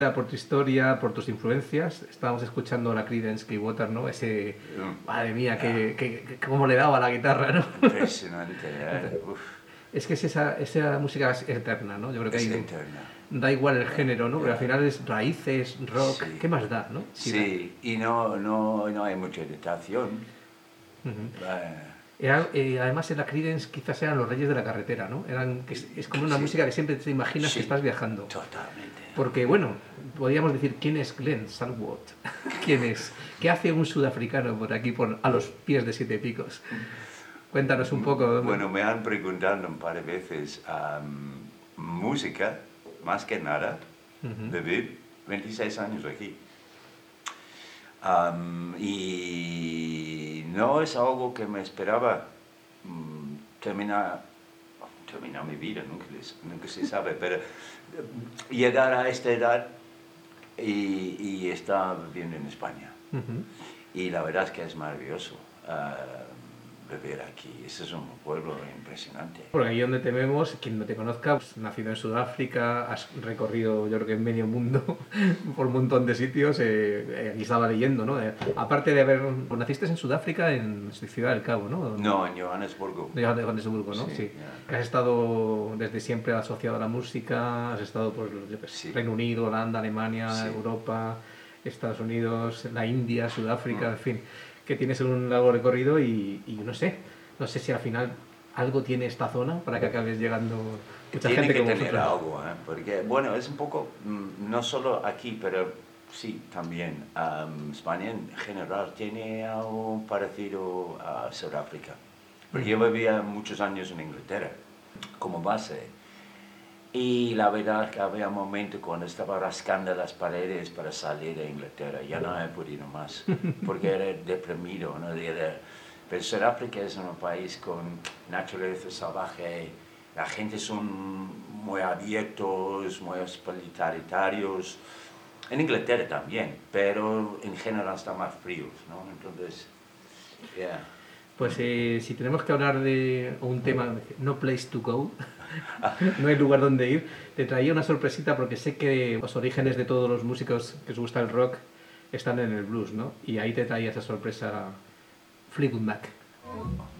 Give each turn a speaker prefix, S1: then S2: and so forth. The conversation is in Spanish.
S1: Por tu historia, por tus influencias. Estábamos escuchando la Creedence Clearwater, ¿no? Ese, madre mía, cómo le daba la guitarra, ¿no?
S2: Impresionante, Uf.
S1: Es que esa música es eterna, ¿no? Yo creo que
S2: es eterna.
S1: Da igual el género, ¿no? Porque al final es raíces, rock,
S2: Sí.
S1: ¿qué más da, no?
S2: Sí, y no hay mucha editación.
S1: Además en la Creedence quizás eran los reyes de la carretera, ¿no? Es como una música que siempre te imaginas que estás viajando.
S2: Totalmente.
S1: Porque, bueno, podríamos decir, ¿quién es Glenn Salwat? ¿Quién es? ¿Qué hace un sudafricano por aquí, a los pies de Siete Picos? Cuéntanos un poco.
S2: Bueno, me han preguntado un par de veces música, más que nada, vivir 26 años aquí. Y no es algo que me esperaba terminar mi vida, nunca se sabe, pero llegar a esta edad y estar viviendo en España. Y la verdad es que es maravilloso vivir aquí. Ese es un pueblo impresionante.
S1: Porque ahí donde te vemos, quien no te conozca, pues, nacido en Sudáfrica, has recorrido yo creo que en medio mundo por un montón de sitios, aquí estaba leyendo, ¿no? Aparte de pues, naciste en Sudáfrica, en Ciudad del Cabo, ¿no?
S2: No, en Johannesburgo.
S1: De Johannesburgo, ¿no? Sí. Yeah. Has estado desde siempre asociado a la música, has estado por Reino Unido, Holanda, Alemania, Europa, Estados Unidos, la India, Sudáfrica, en fin, que tienes un largo recorrido y no sé si al final algo tiene esta zona para que acabes llegando mucha
S2: tiene
S1: gente
S2: que
S1: como
S2: tener
S1: vosotros.
S2: Algo, porque bueno, es un poco, no solo aquí, pero sí, también España en general tiene algo parecido a Sudáfrica, porque yo vivía muchos años en Inglaterra como base. Y la verdad es que había un momento cuando estaba rascando las paredes para salir de Inglaterra, ya no he podido más, porque era deprimido, ¿no? Pero Sudáfrica es un país con naturaleza salvaje, la gente son muy abiertos, muy hospitalarios, en Inglaterra también, pero en general están más fríos, ¿no? Entonces,
S1: Pues si tenemos que hablar de un tema, no place to go, no hay lugar donde ir, te traía una sorpresita porque sé que los orígenes de todos los músicos que os gusta el rock están en el blues, ¿no? Y ahí te traía esa sorpresa Fleetwood Mac.